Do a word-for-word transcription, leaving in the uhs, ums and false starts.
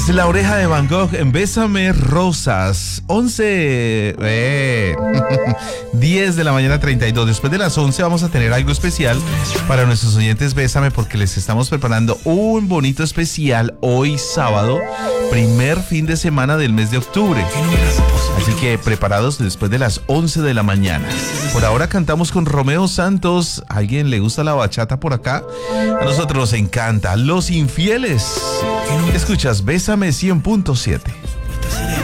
Es La Oreja de Van Gogh en Bésame Rosas. once, eh, diez de la mañana treinta y dos. Después de las once vamos a tener algo especial para nuestros oyentes Bésame, porque les estamos preparando un bonito especial hoy sábado, primer fin de semana del mes de octubre. Así que preparados después de las once de la mañana. Por ahora cantamos con Romeo Santos. ¿A alguien le gusta la bachata por acá? A nosotros nos encanta. Los Infieles. Escuchas Bésame cien punto siete.